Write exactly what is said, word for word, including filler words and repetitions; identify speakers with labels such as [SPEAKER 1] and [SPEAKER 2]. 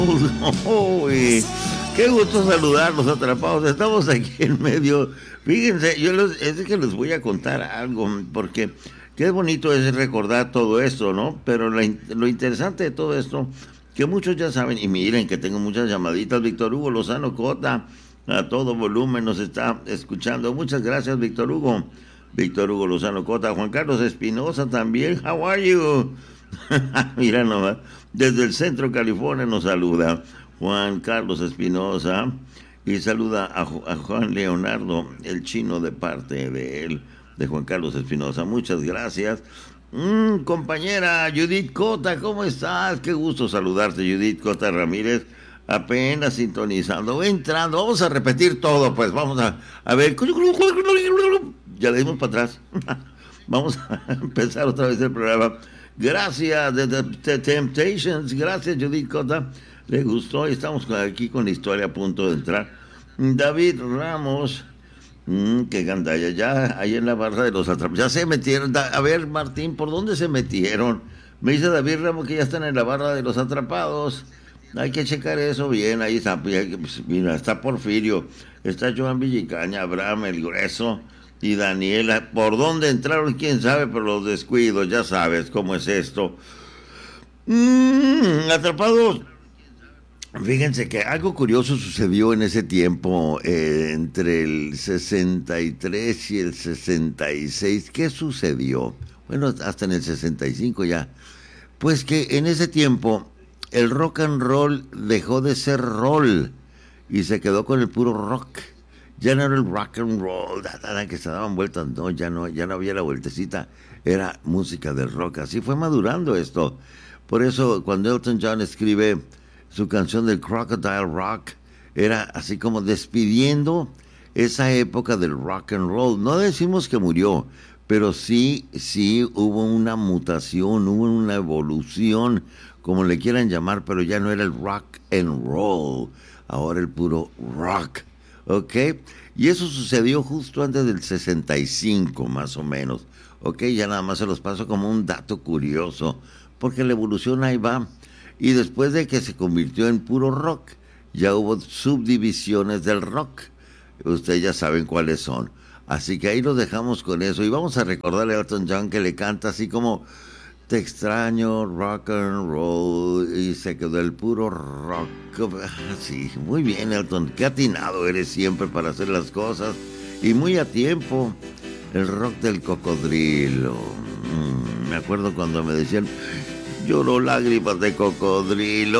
[SPEAKER 1] Uy, qué gusto saludarlos, atrapados. Estamos aquí en medio. Fíjense, yo les, es que les voy a contar algo, porque qué bonito es recordar todo esto, ¿no? Pero lo, lo interesante de todo esto, que muchos ya saben, y miren que tengo muchas llamaditas. Víctor Hugo Lozano Cota, a todo volumen nos está escuchando. Muchas gracias, Víctor Hugo. Víctor Hugo Lozano Cota, Juan Carlos Espinosa también. How are you? Mira nomás, desde el centro de California nos saluda Juan Carlos Espinosa y saluda a, a Juan Leonardo, el chino, de parte de él, de Juan Carlos Espinosa. Muchas gracias. Mm, compañera Judith Cota, ¿cómo estás? Qué gusto saludarte, Judith Cota Ramírez. Apenas sintonizando, entrando. Vamos a repetir todo, pues vamos a, a ver. Ya le dimos para atrás. Vamos a empezar otra vez el programa. Gracias, The, the, the Temptations. Gracias, Judith Cota. Le gustó. Estamos aquí con la historia a punto de entrar. David Ramos, mmm, que gandalla, ya ahí en la barra de los atrapados. Ya se metieron. Da, a ver, Martín, ¿por dónde se metieron? Me dice David Ramos que ya están en la barra de los atrapados. Hay que checar eso bien. Ahí está, mira, está Porfirio, está Joan Villicaña, Abraham el Grueso y Daniela. ¿Por dónde entraron? Quién sabe, pero los descuidos, ya sabes cómo es esto. Mm, atrapados. Fíjense que algo curioso sucedió en ese tiempo, eh, entre el sesenta y tres y el sesenta y seis. ¿Qué sucedió? Bueno, hasta en el sesenta y cinco ya. Pues que en ese tiempo el rock and roll dejó de ser roll y se quedó con el puro rock. Ya no era el rock and roll, da, da, da, que se daban vueltas, no, ya no, ya no había la vueltecita, era música del rock. Así fue madurando esto. Por eso cuando Elton John escribe su canción del Crocodile Rock, era así como despidiendo esa época del rock and roll. No decimos que murió, pero sí, sí hubo una mutación, hubo una evolución, como le quieran llamar, pero ya no era el rock and roll, ahora el puro rock. ¿Ok? Y eso sucedió justo antes del sesenta y cinco, más o menos. ¿Ok? Ya nada más se los paso como un dato curioso, porque la evolución ahí va. Y después de que se convirtió en puro rock, ya hubo subdivisiones del rock. Ustedes ya saben cuáles son. Así que ahí los dejamos con eso. Y vamos a recordarle a Elton John que le canta así como: te extraño, rock and roll, y se quedó el puro rock. Sí, muy bien, Elton, qué atinado eres siempre para hacer las cosas, y muy a tiempo. El rock del cocodrilo. Mm, me acuerdo cuando me decían: lloro lágrimas de cocodrilo.